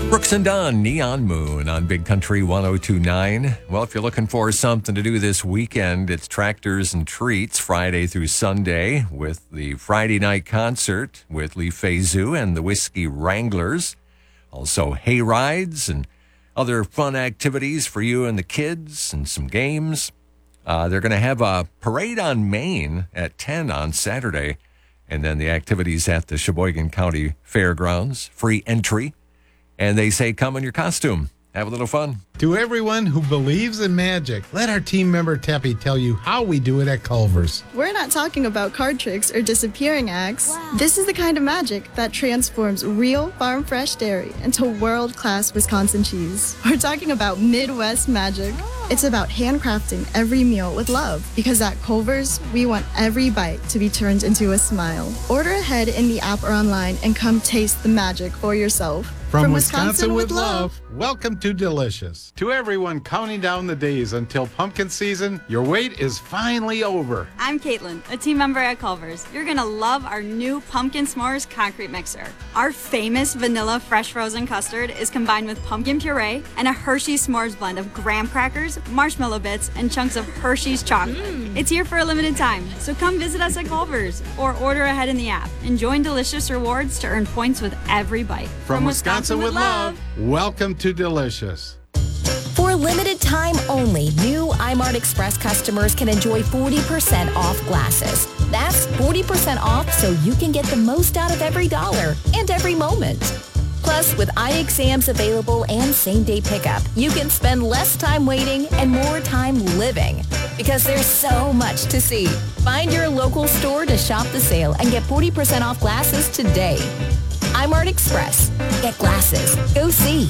Brooks and Dunn, Neon Moon on Big Country 102.9. Well, if you're looking for something to do this weekend, it's Tractors and Treats Friday through Sunday with the Friday night concert with Lee Fazoo and the Whiskey Wranglers. Also hay rides and other fun activities for you and the kids and some games. They're going to have a parade on Main at 10 on Saturday, and then the activities at the Sheboygan County Fairgrounds, free entry. And they say, come in your costume. Have a little fun. To everyone who believes in magic, let our team member Teppy tell you how we do it at Culver's. We're not talking about card tricks or disappearing acts. Wow. This is the kind of magic that transforms real farm-fresh dairy into world-class Wisconsin cheese. We're talking about Midwest magic. It's about handcrafting every meal with love, because at Culver's, we want every bite to be turned into a smile. Order ahead in the app or online and come taste the magic for yourself. From Wisconsin with love, welcome to Delicious. To everyone counting down the days until pumpkin season, your wait is finally over. I'm Caitlin, a team member at Culver's. You're going to love our new Pumpkin S'mores concrete mixer. Our famous vanilla fresh frozen custard is combined with pumpkin puree and a Hershey's S'mores blend of graham crackers, marshmallow bits, and chunks of Hershey's chocolate. It's here for a limited time, so come visit us at Culver's or order ahead in the app and join Delicious Rewards to earn points with every bite. From Wisconsin with love, welcome to Delicious. For a limited time only, new iMart Express customers can enjoy 40% off glasses. That's 40% off so you can get the most out of every dollar and every moment. Plus, with eye exams available and same-day pickup, you can spend less time waiting and more time living. Because there's so much to see. Find your local store to shop the sale and get 40% off glasses today. iMart Express. Get glasses. Go see.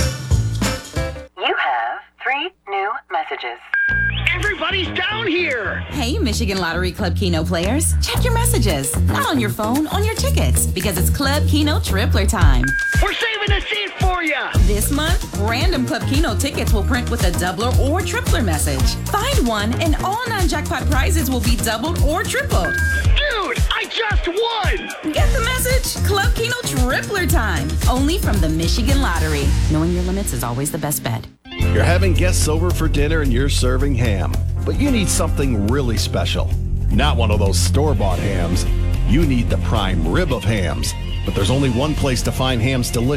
You have 3 new messages. Everybody's down here! Hey, Michigan Lottery Club Keno players. Check your messages. Not on your phone, on your tickets. Because it's Club Keno Tripler time. We're saving a seat for you! This month, random Club Keno tickets will print with a doubler or tripler message. Find one and all non-jackpot prizes will be doubled or tripled. Dude, I just won! Get the message? Club Keno Tripler time. Only from the Michigan Lottery. Knowing your limits is always the best bet. You're having guests over for dinner and you're serving ham, but you need something really special. Not one of those store-bought hams. You need the prime rib of hams. But there's only one place to find hams delicious.